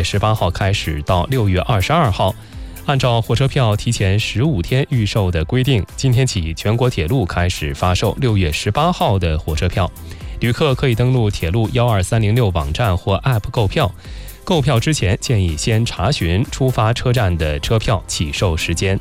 月18号开始到6月22号。按照火车票提前15天预售的规定，今天起全国铁路开始发售6月18号的火车票。旅客可以登录铁路12306网站或 App 购票。购票之前建议先查询出发车站的车票起售时间。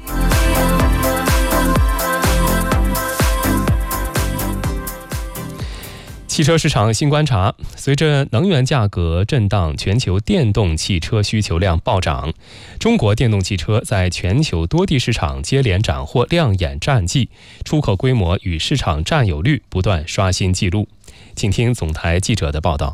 汽车市场新观察，随着能源价格震荡，全球电动汽车需求量暴涨。中国电动汽车在全球多地市场接连斩获亮眼战绩，出口规模与市场占有率不断刷新纪录。请听总台记者的报道。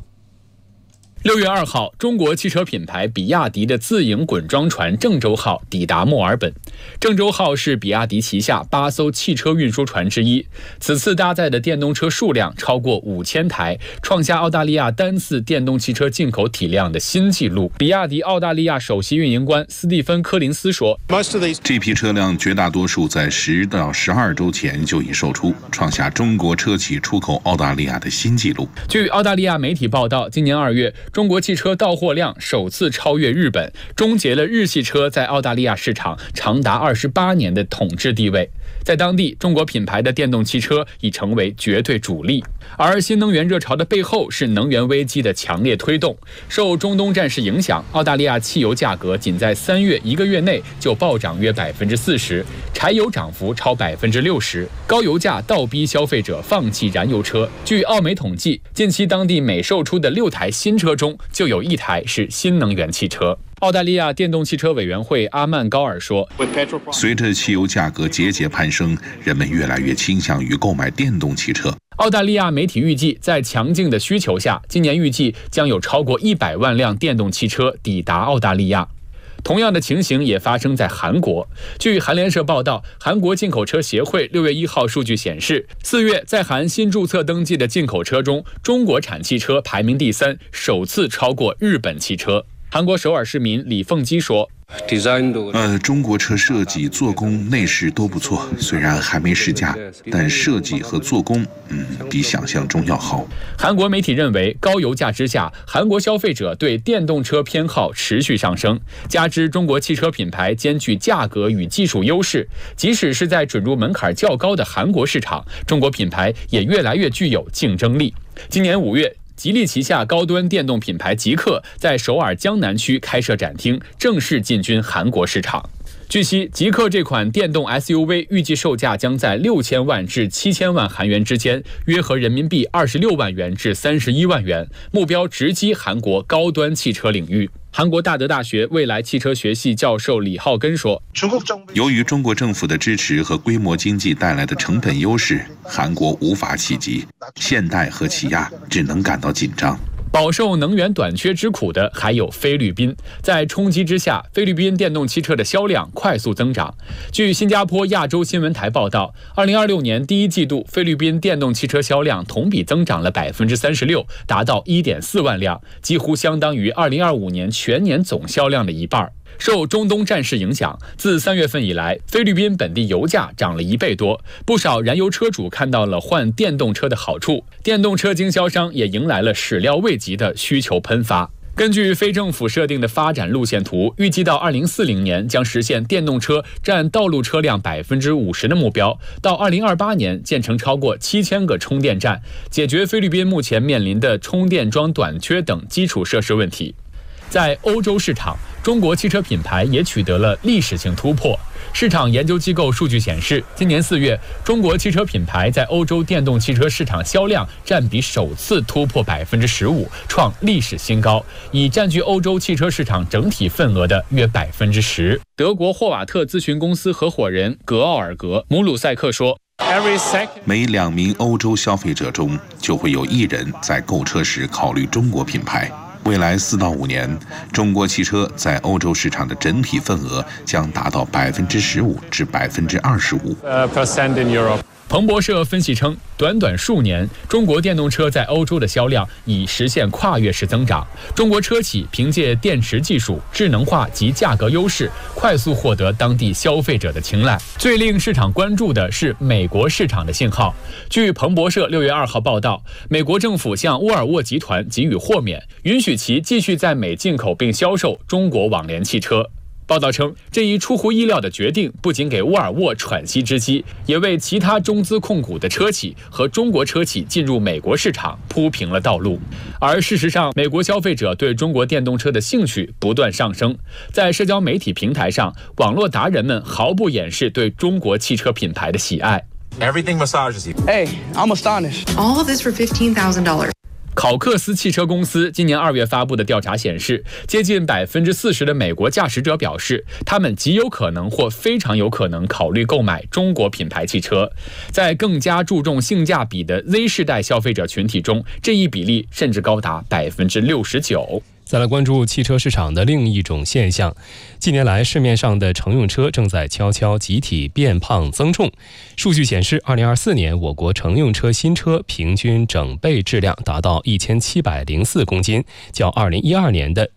6月2号，中国汽车品牌比亚迪的自营滚装船郑州号抵达墨尔本。郑州号是比亚迪旗下8艘汽车运输船之一，此次搭载的电动车数量超过5000台，创下澳大利亚单次电动汽车进口体量的新纪录。比亚迪澳大利亚首席运营官斯蒂芬·柯林斯说， 这批车辆绝大多数在10到12周前就已售出，创下中国车企出口澳大利亚的新纪录。 据澳大利亚媒体报道，今年2月，中国汽车到货量首次超越日本，终结了日系车在澳大利亚市场长达28年的统治地位。在当地，中国品牌的电动汽车已成为绝对主力。而新能源热潮的背后是能源危机的强烈推动。受中东战事影响，澳大利亚汽油价格仅在3月1个月内就暴涨约40%，柴油涨幅超60%，高油价倒逼消费者放弃燃油车。据澳媒统计，近期当地每售出的6台新车中就有1台是新能源汽车。澳大利亚电动汽车委员会阿曼高尔说， 随着汽油价格节节攀升，人们越来越倾向于购买电动汽车。 澳大利亚媒体预计，在强劲的需求下，今年预计将有超过100万辆电动汽车抵达澳大利亚。同样的情形也发生在韩国。据韩联社报道，韩国进口车协会6月1号数据显示，4月在韩新注册登记的进口车中，中国产汽车排名第3，首次超过日本汽车。韩国首尔市民李凤基说， 中国车设计、做工、内饰都不错，虽然还没试驾，但设计和做工，比想象中要好。 韩国媒体认为，高油价之下，韩国消费者对电动车偏好持续上升，加之中国汽车品牌兼具价格与技术优势，即使是在准入门槛较高的韩国市场，中国品牌也越来越具有竞争力。今年5月，吉利旗下高端电动品牌极氪在首尔江南区开设展厅，正式进军韩国市场。据悉，极氪这款电动 SUV 预计售价将在6000万至7000万韩元之间，约合人民币26万元至31万元，目标直击韩国高端汽车领域。韩国大德大学未来汽车学系教授李浩根说， 由于中国政府的支持和规模经济带来的成本优势，韩国无法企及，现代和起亚只能感到紧张。 饱受能源短缺之苦的还有菲律宾，在冲击之下，菲律宾电动汽车的销量快速增长。据新加坡亚洲新闻台报道，2026年第一季度，菲律宾电动汽车销量同比增长了36%，达到1.4万辆，几乎相当于2025年全年总销量的一半。受中东战事影响，自3月份以来，菲律宾本地油价涨了1倍多，不少燃油车主看到了换电动车的好处，电动车经销商也迎来了始料未及的需求喷发。根据非政府设定的发展路线图，预计到2040年将实现电动车占道路车辆50%的目标，到2028年建成超过7000个充电站，解决菲律宾目前面临的充电桩短缺等基础设施问题。在欧洲市场，中国汽车品牌也取得了历史性突破。市场研究机构数据显示，今年4月，中国汽车品牌在欧洲电动汽车市场销量占比首次突破15%，创历史新高，已占据欧洲汽车市场整体份额的约10%。德国霍瓦特咨询公司合伙人格奥尔格·姆鲁塞克说， 每2名欧洲消费者中就会有1人在购车时考虑中国品牌。未来4到5年，中国汽车在欧洲市场的整体份额将达到15%至25%。 彭博社分析称，短短数年，中国电动车在欧洲的销量已实现跨越式增长。中国车企凭借电池技术、智能化及价格优势，快速获得当地消费者的青睐。最令市场关注的是美国市场的信号。据彭博社6月2号报道，美国政府向沃尔沃集团给予豁免，允许其继续在美进口并销售中国网联汽车。报道称，这一出乎意料的决定不仅给沃尔沃喘息之机，也为其他中资控股的车企和中国车企进入美国市场铺平了道路。而事实上，美国消费者对中国电动车的兴趣不断上升，在社交媒体平台上，网络达人们毫不掩饰对中国汽车品牌的喜爱。 Everything massages you. Hey, I'm astonished. All of this for $15,000. 考克斯汽车公司今年2月发布的调查显示，接近40%的美国驾驶者表示，他们极有可能或非常有可能考虑购买中国品牌汽车。在更加注重性价比的 Z 世代消费者群体中，这一比例甚至高达69%。 再来关注汽车市场的另一种现象，近年来市面上的乘用车正在悄悄集体变胖增重。数据显示，2024年我国乘用车新车平均整备质量达到1704公斤，较2012年的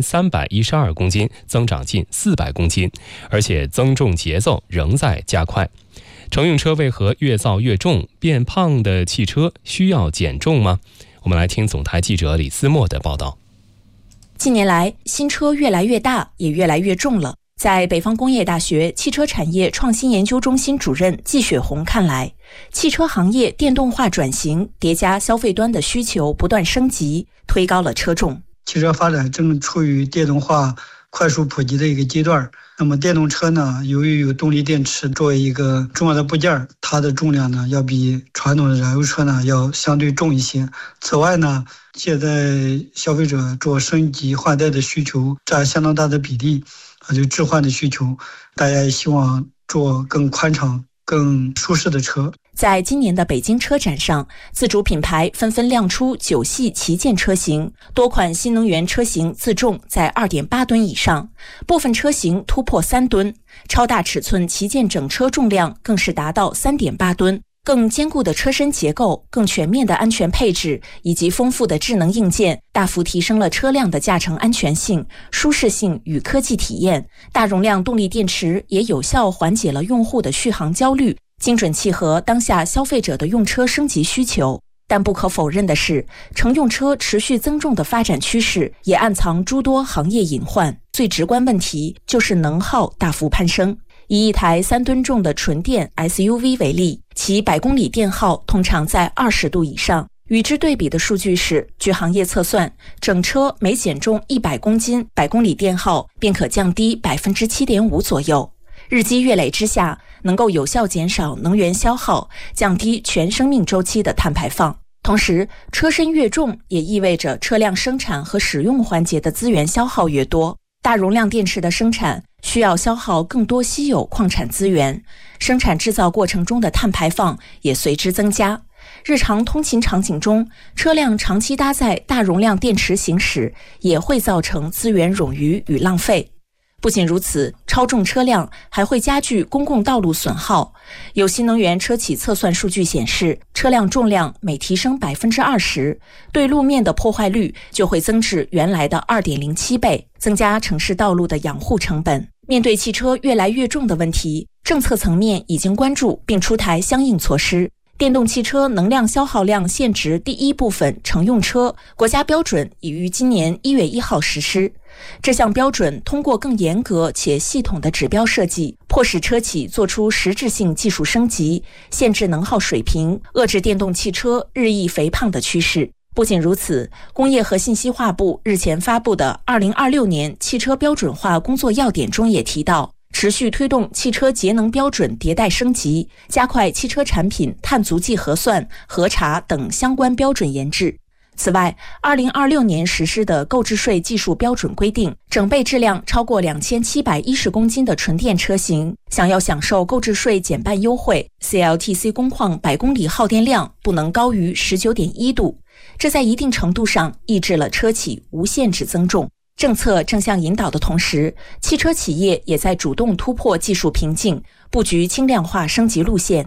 1312公斤增长近400公斤，而且增重节奏仍在加快。乘用车为何越造越重？变胖的汽车需要减重吗？我们来听总台记者李思墨的报道。 近年来，新车越来越大，也越来越重了。在北方工业大学汽车产业创新研究中心主任季雪红看来，汽车行业电动化转型叠加消费端的需求不断升级，推高了车重。 汽车发展正处于电动化快速普及的一个阶段。那么电动车呢，由于有动力电池作为一个重要的部件，它的重量呢要比传统的燃油车呢要相对重一些。此外呢，现在消费者做升级换代的需求占相当大的比例，就置换的需求，大家也希望做更宽敞、更舒适的车。 在今年的北京车展上，自主品牌纷纷亮出9系旗舰车型，多款新能源车型自重在 2.8 吨以上，部分车型突破3吨，超大尺寸旗舰整车重量更是达到 3.8 吨。更坚固的车身结构、更全面的安全配置以及丰富的智能硬件，大幅提升了车辆的驾乘安全性、舒适性与科技体验。大容量动力电池也有效缓解了用户的续航焦虑，精准契合当下消费者的用车升级需求。但不可否认的是，乘用车持续增重的发展趋势也暗藏诸多行业隐患。最直观问题就是能耗大幅攀升。以一台3吨重的纯电 SUV 为例，其100公里电耗通常在20度以上。与之对比的数据是，据行业测算，整车每减重100公斤，100公里电耗便可降低 7.5% 左右。日积月累之下，能够有效减少能源消耗，降低全生命周期的碳排放。同时，车身越重也意味着车辆生产和使用环节的资源消耗越多。大容量电池的生产需要消耗更多稀有矿产资源，生产制造过程中的碳排放也随之增加。日常通勤场景中，车辆长期搭载大容量电池行驶，也会造成资源冗余与浪费。不仅如此，超重车辆还会加剧公共道路损耗。有新能源车企测算数据显示，车辆重量每提升 20%， 对路面的破坏率就会增至原来的 2.07 倍，增加城市道路的养护成本。面对汽车越来越重的问题，政策层面已经关注并出台相应措施。电动汽车能量消耗量限值第1部分乘用车国家标准已于今年1月1号实施。这项标准通过更严格且系统的指标设计，迫使车企做出实质性技术升级，限制能耗水平，遏制电动汽车日益肥胖的趋势。不仅如此，工业和信息化部日前发布的2026年汽车标准化工作要点中也提到，持续推动汽车节能标准迭代升级，加快汽车产品碳足迹核算、核查等相关标准研制。此外，2026年实施的购置税技术标准规定，整备质量超过2710公斤的纯电车型，想要享受购置税减半优惠 ，CLTC 工况100公里耗电量不能高于 19.1 度。这在一定程度上抑制了车企无限制增重。政策正向引导的同时，汽车企业也在主动突破技术瓶颈，布局轻量化升级路线。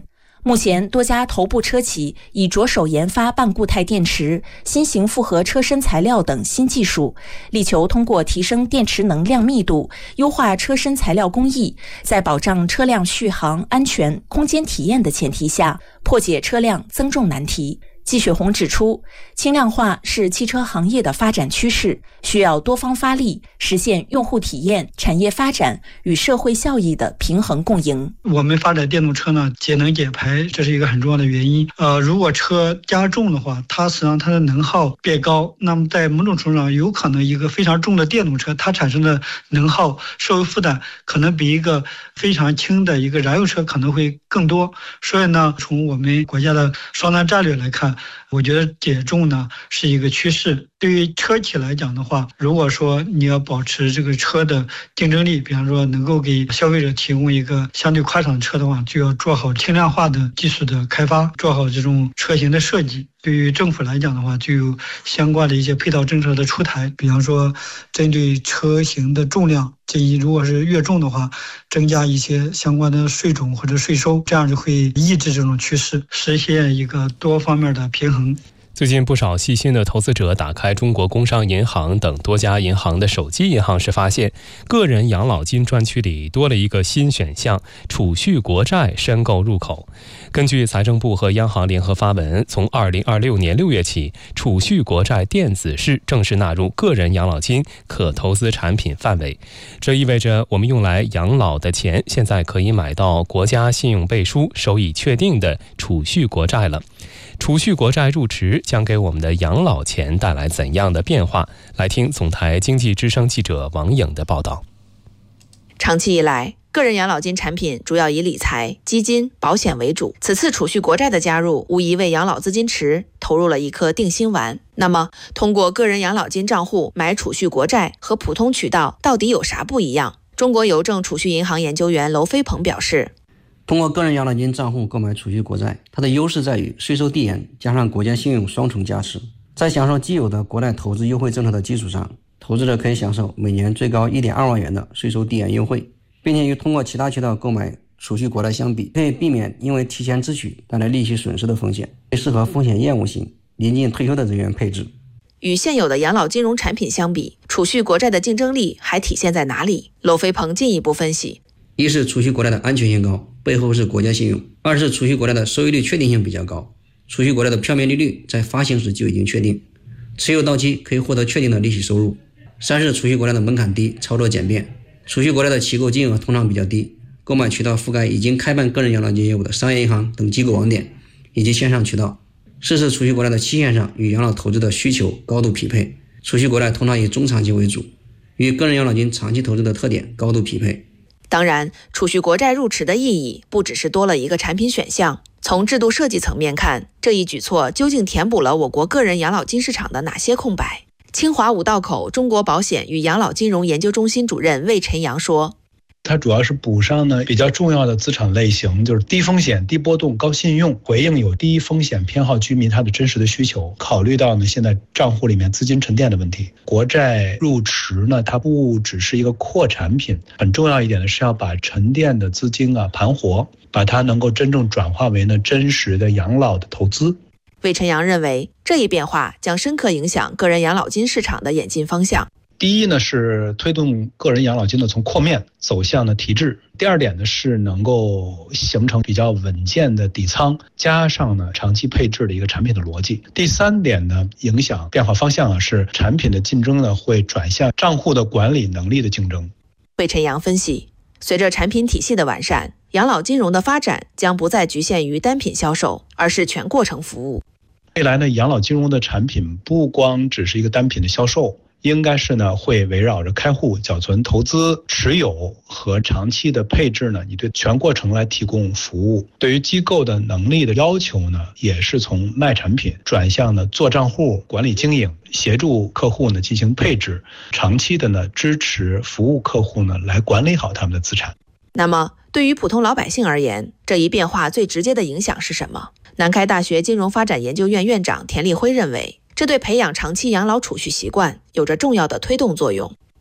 目前，多家头部车企已着手研发半固态电池、新型复合车身材料等新技术，力求通过提升电池能量密度、优化车身材料工艺，在保障车辆续航、安全、空间体验的前提下，破解车辆增重难题。季雪红指出，轻量化是汽车行业的发展趋势，需要多方发力，实现用户体验、产业发展与社会效益的平衡共赢。 我们发展电动车呢，节能减排，这是一个很重要的原因。如果车加重的话，它实际上它的能耗变高，那么在某种程度上，有可能一个非常重的电动车，它产生的能耗、社会负担可能比一个非常轻的一个燃油车可能会更多。所以呢，从我们国家的双碳战略来看，我觉得减重呢是一个趋势。对于车企来讲的话，如果说你要保持这个车的竞争力，比方说能够给消费者提供一个相对宽敞的车的话，就要做好轻量化的技术的开发，做好这种车型的设计。对于政府来讲的话，就有相关的一些配套政策的出台，比方说针对车型的重量，建议如果是越重的话，增加一些相关的税种或者税收，这样就会抑制这种趋势，实现一个多方面的平衡。 最近不少细心的投资者打开中国工商银行等多家银行的手机银行时，发现个人养老金专区里多了一个新选项——储蓄国债申购入口。根据财政部和央行联合发文，从2026年6月起，储蓄国债电子式正式纳入个人养老金可投资产品范围。这意味着我们用来养老的钱，现在可以买到国家信用背书、收益确定的储蓄国债了。储蓄国债入池将给我们的养老钱带来怎样的变化？来听总台经济之声记者王颖的报道。 长期以来，个人养老金产品主要以理财、基金、保险为主。此次储蓄国债的加入，无疑为养老资金池投入了一颗定心丸。那么，通过个人养老金账户买储蓄国债和普通渠道到底有啥不一样？中国邮政储蓄银行研究员娄飞鹏表示， 通过个人养老金账户购买储蓄国债，它的优势在于税收递延加上国家信用双重加持。在享受既有的国内投资优惠政策的基础上，投资者可以享受每年最高 1.2 万元的税收递延优惠，并且与通过其他渠道购买储蓄国债相比，可以避免因为提前支取带来利息损失的风险，适合风险厌恶型、临近退休的人员配置。 与现有的养老金融产品相比，储蓄国债的竞争力还体现在哪里？娄飞鹏进一步分析： 一是储蓄国债的安全性高，背后是国家信用；二是储蓄国债的收益率确定性比较高，储蓄国债的票面利率在发行时就已经确定，持有到期可以获得确定的利息收入；三是储蓄国债的门槛低，操作简便，储蓄国债的起购金额通常比较低，购买渠道覆盖已经开办个人养老金业务的商业银行等机构网点以及线上渠道；四是储蓄国债的期限上与养老投资的需求高度匹配，储蓄国债通常以中长期为主，与个人养老金长期投资的特点高度匹配。 当然，储蓄国债入池的意义不只是多了一个产品选项。从制度设计层面看，这一举措究竟填补了我国个人养老金市场的哪些空白？清华五道口中国保险与养老金融研究中心主任魏晨阳说， 它主要是补上呢比较重要的资产类型，就是低风险、低波动、高信用，回应有低风险偏好居民他的真实的需求。考虑到呢现在账户里面资金沉淀的问题，国债入池呢，它不只是一个扩产品，很重要一点的是要把沉淀的资金盘活，把它能够真正转化为呢真实的养老的投资。 魏晨阳认为，这一变化将深刻影响个人养老金市场的演进方向。 第一呢是推动个人养老金的从扩面走向的提质，第二点呢是能够形成比较稳健的底仓，加上呢长期配置的一个产品的逻辑。第三点呢影响变化方向是产品的竞争呢会转向账户的管理能力的竞争。 魏晨阳分析，随着产品体系的完善，养老金融的发展将不再局限于单品销售，而是全过程服务。 未来呢养老金融的产品不光只是一个单品的销售，应该是呢会围绕着开户、缴存、投资、持有和长期的配置呢，你对全过程来提供服务。对于机构的能力的要求呢，也是从卖产品转向呢做账户、管理经营，协助客户呢进行配置，长期的呢支持服务客户呢来管理好他们的资产。 那么对于普通老百姓而言，这一变化最直接的影响是什么？南开大学金融发展研究院院长田立辉认为，这对培养长期养老储蓄习惯有着重要的推动作用。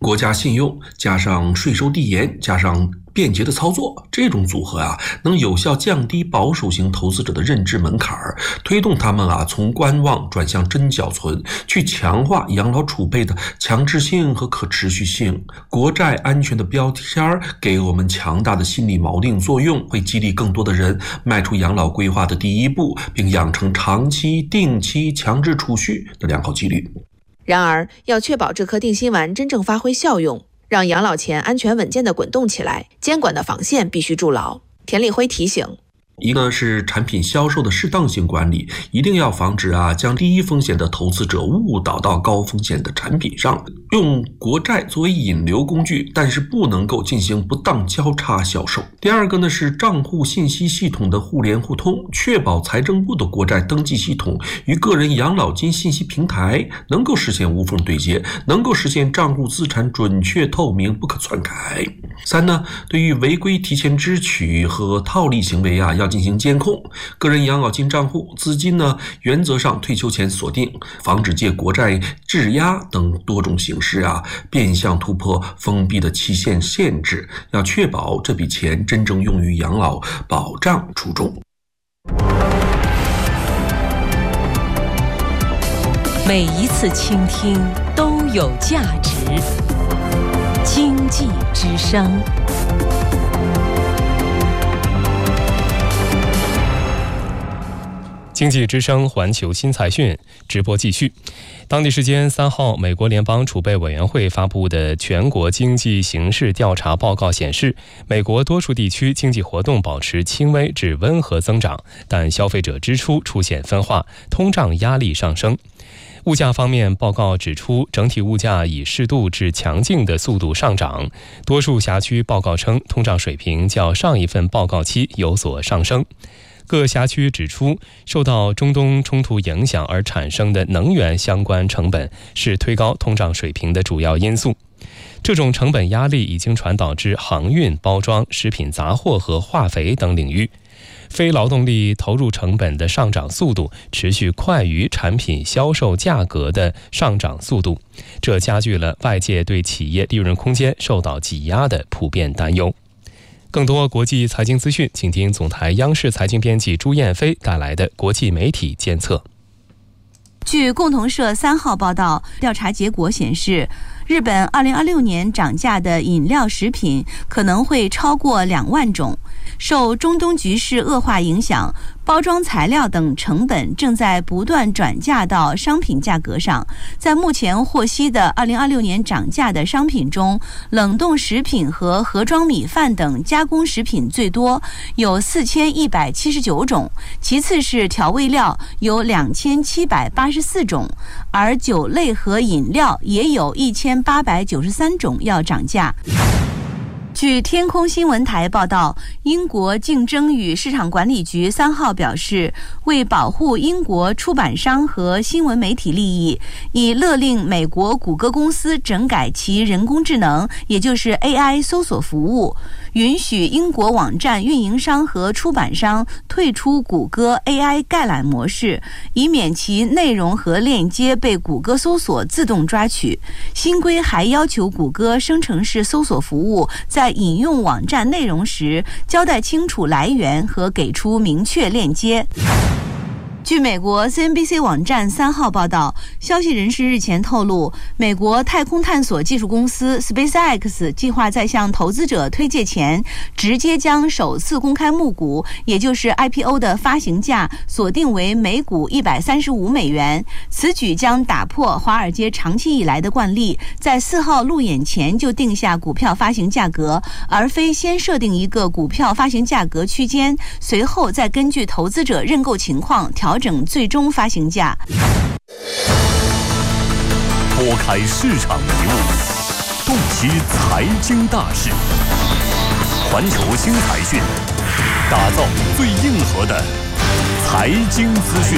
国家信用加上税收递延加上便捷的操作，这种组合能有效降低保守型投资者的认知门槛，推动他们从观望转向真缴存，去强化养老储备的强制性和可持续性。国债安全的标签给我们强大的心理锚定作用，会激励更多的人迈出养老规划的第一步，并养成长期、定期、强制储蓄的良好纪律。 然而，要确保这颗定心丸真正发挥效用，让养老钱安全稳健地滚动起来，监管的防线必须筑牢。田立辉提醒， 一个是产品销售的适当性管理，一定要防止将低风险的投资者误导到高风险的产品上，用国债作为引流工具，但是不能够进行不当交叉销售。第二个呢是账户信息系统的互联互通，确保财政部的国债登记系统与个人养老金信息平台能够实现无缝对接，能够实现账户资产准确透明，不可篡改。三呢，对于违规提前支取和套利行为要进行监控，个人养老金账户资金呢，原则上退休前锁定，防止借国债质押等多种形式变相突破封闭的期限限制，要确保这笔钱真正用于养老保障初衷。 每一次倾听都有价值。经济之声。 经济之声环球新财讯直播继续。当地时间3号，美国联邦储备委员会发布的全国经济形势调查报告显示，美国多数地区经济活动保持轻微至温和增长，但消费者支出出现分化，通胀压力上升。物价方面，报告指出，整体物价以适度至强劲的速度上涨。多数辖区报告称，通胀水平较上一份报告期有所上升。各辖区指出，受到中东冲突影响而产生的能源相关成本是推高通胀水平的主要因素。这种成本压力已经传导至航运、包装、食品杂货和化肥等领域。非劳动力投入成本的上涨速度持续快于产品销售价格的上涨速度，这加剧了外界对企业利润空间受到挤压的普遍担忧。更多国际财经资讯，请听总台央视财经编辑朱燕飞带来的国际媒体监测。 据共同社3号报道，调查结果显示，日本2026年涨价的饮料食品可能会超过2万种。受中东局势恶化影响，包装材料等成本正在不断转嫁到商品价格上。在目前获悉的2026年涨价的商品中，冷冻食品和盒装米饭等加工食品最多，有4179种，其次是调味料，有2784种，而酒类和饮料也有1893种要涨价。据天空新闻台报道，英国竞争与市场管理局3号表示，为保护英国出版商和新闻媒体利益，已勒令美国谷歌公司整改其人工智能，也就是 AI 搜索服务，允许英国网站运营商和出版商退出谷歌 AI 概览模式，以免其内容和链接被谷歌搜索自动抓取。新规还要求谷歌生成式搜索服务在引用网站内容时交代清楚来源和给出明确链接。据美国 CNBC 网站3号报道，消息人士日前透露，美国太空探索技术公司 SpaceX 计划在向投资者推介前，直接将首次公开募股，也就是 IPO 的发行价锁定为每股135美元。此举将打破华尔街长期以来的惯例，在4号路演前就定下股票发行价格，而非先设定一个股票发行价格区间，随后再根据投资者认购情况调整最终发行价。 拨开市场迷雾，洞悉财经大事，环球新财讯，打造最硬核的财经资讯。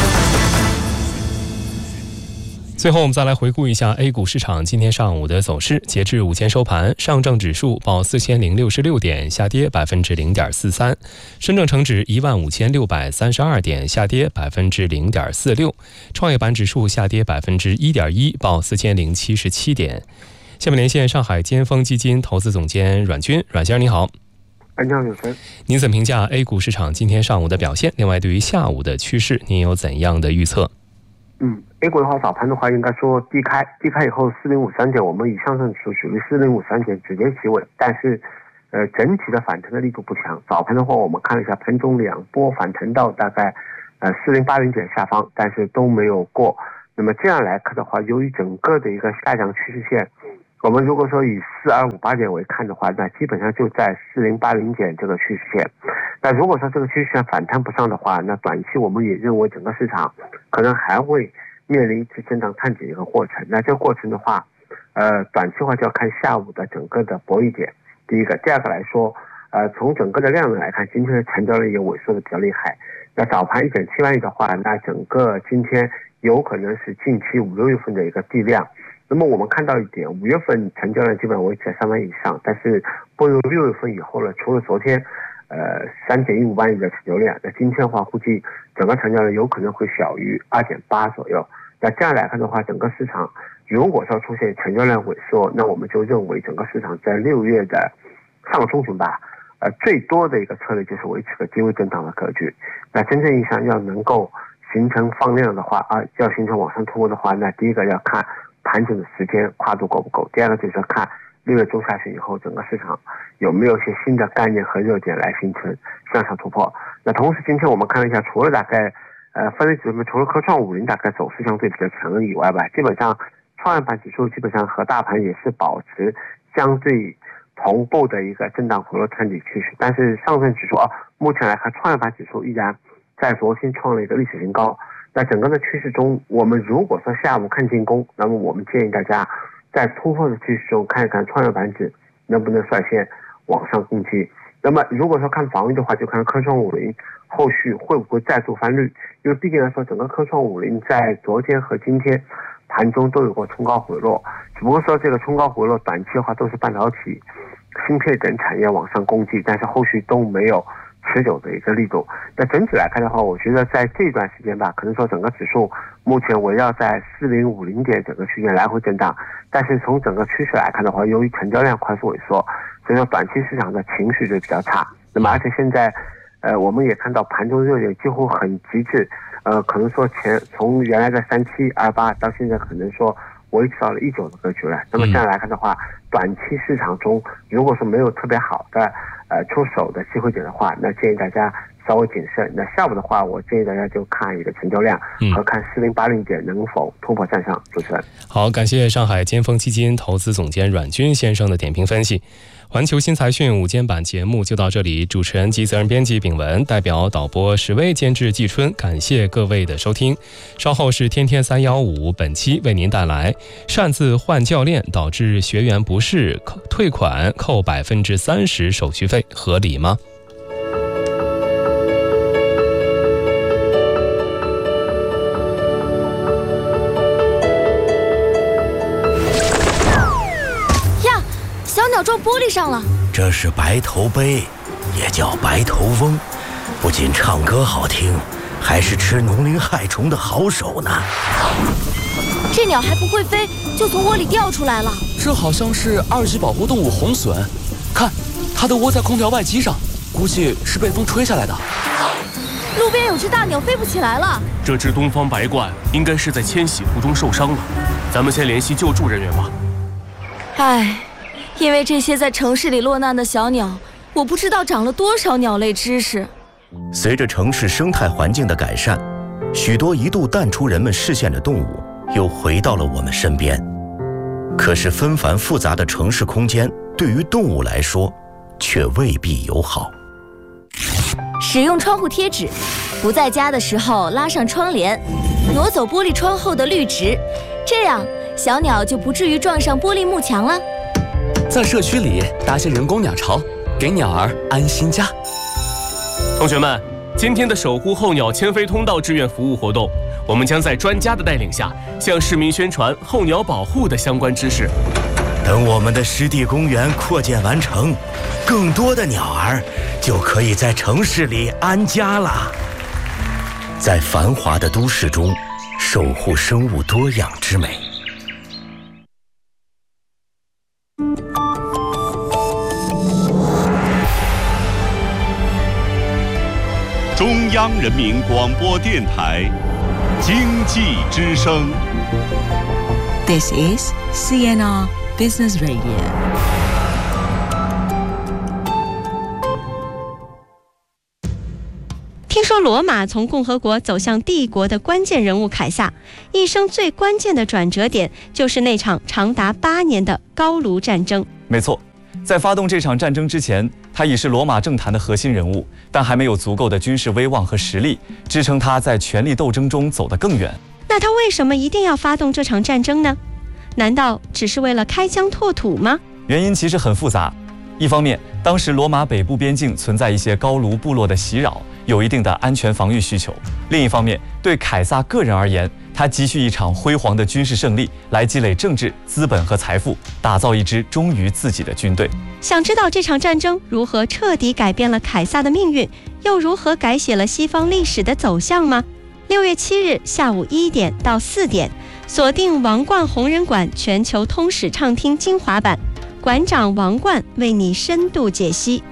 最后我们再来回顾一下 A 股市场今天上午的走势。截至午间收盘，上证指数报4066点，下跌0.43%；深证成指15632点，下跌0.46%；创业板指数下跌1.1%，报4077点。 下面连线上海尖峰基金投资总监阮军，阮先生你好。 你好，主持人。 您怎么评价 A 股市场今天上午的表现？另外，对于下午的趋势，您有怎样的预测 ？A 股的话，早盘的话，应该说低开以后4053点，我们以上证指数属于4053点直接企稳，但是整体的反弹的力度不强。早盘的话，我们看了一下盘中2波反弹到大概4080点下方，但是都没有过。那么这样来看的话，由于整个的一个下降趋势线，我们如果说以4258点为看的话，那基本上就在4080点这个趋势线。那如果说这个趋势线反弹不上的话，那短期我们也认为整个市场可能还会面临一次震荡探底的一个过程。那这个过程的话，短期的话就要看下午的整个的博弈点。第一个，第二个来说，从整个的量能来看，今天的成交量也萎缩的比较厉害。那早盘1.7万亿的话，那整个今天有可能是近期5、6月份的一个地量。那么我们看到一点，5月份成交量基本上维持在3万亿以上，但是步入6月份以后呢，除了昨天3.15万亿的成交量，那今天的话估计整个成交量有可能会小于2.8左右。那这样来看的话，整个市场如果说出现成交量萎缩，那我们就认为整个市场在6月的上中旬吧，最多的一个策略就是维持个低位震荡的格局。那真正意义上要能够形成放量的话要形成往上突破的话，那第一个要看盘整的时间跨度够不够，第二个就是看6月中下旬以后整个市场有没有一些新的概念和热点来形成向上突破。那同时今天我们看了一下，除了大概分类指数除了科创50大概走势相对比较强以外吧，基本上创业板指数基本上和大盘也是保持相对同步的一个震荡回落探底趋势。但是上证指数目前来看，创业板指数依然在昨天创了一个历史新高。那整个的趋势中，我们如果说下午看进攻，那么我们建议大家在突破的趋势中看一看创业板指能不能率先往上攻击。那么如果说看防御的话，就看科创50后续会不会再度翻绿，因为毕竟来说整个科创50在昨天和今天盘中都有过冲高回落，只不过说这个冲高回落短期的话都是半导体、芯片等产业往上攻击，但是后续都没有持久的一个力度。那整体来看的话，我觉得在这段时间吧，可能说整个指数目前围绕在4050点整个区间来回震荡，但是从整个趋势来看的话，由于成交量快速萎缩，所以说短期市场的情绪就比较差。那么而且现在我们也看到盘中热点几乎很极致，可能说从原来的3728到现在可能说维持到了19的格局了。那么这样来看的话，短期市场中如果说没有特别好的出手的机会点的话，那建议大家稍微谨慎。那下午的话，我建议大家就看一个成交量和看4080点能否突破站上。主持人， 好，感谢上海尖峰基金投资总监阮军先生的点评分析。环球新财讯午间版节目就到这里，主持人及责任编辑秉文，代表导播史威，监制季春，感谢各位的收听。稍后是天天315，本期为您带来擅自换教练导致学员不适，退款扣30%手续费合理吗？ 撞玻璃上了， 这是白头杯，也叫白头翁，不仅唱歌好听，还是吃农林害虫的好手呢。 这鸟还不会飞，就从窝里掉出来了。 这好像是2级保护动物红隼，看，它的窝在空调外机上，估计是被风吹下来的。 路边有只大鸟飞不起来了， 这只东方白鹳应该是在迁徙途中受伤了，咱们先联系救助人员吧。 唉。因为这些在城市里落难的小鸟，我不知道长了多少鸟类知识。 随着城市生态环境的改善，许多一度淡出人们视线的动物又回到了我们身边。可是纷繁复杂的城市空间对于动物来说却未必友好。 使用窗户贴纸，不在家的时候拉上窗帘，挪走玻璃窗后的绿植，这样小鸟就不至于撞上玻璃幕墙了。 在社区里搭些人工鸟巢，给鸟儿安心家。同学们，今天的守护候鸟迁飞通道志愿服务活动，我们将在专家的带领下，向市民宣传候鸟保护的相关知识。 等我们的湿地公园扩建完成，更多的鸟儿就可以在城市里安家了。在繁华的都市中，守护生物多样之美。 中央人民广播电台经济之声。 This is CNR Business Radio。 听说罗马从共和国走向帝国的关键人物凯撒，一生最关键的转折点就是那场长达8年的高卢战争。 没错，在发动这场战争之前，他已是罗马政坛的核心人物，但还没有足够的军事威望和实力支撑他在权力斗争中走得更远。 那他为什么一定要发动这场战争呢？难道只是为了开疆拓土吗？ 原因其实很复杂。一方面，当时罗马北部边境存在一些高卢部落的袭扰，有一定的安全防御需求。另一方面，对凯撒个人而言，他急需一场辉煌的军事胜利来积累政治资本和财富，打造一支忠于自己的军队。 想知道这场战争如何彻底改变了凯撒的命运，又如何改写了西方历史的走向吗？6月7日下午1点到4点，锁定王冠红人馆全球通史畅听精华版，馆长王冠为你深度解析。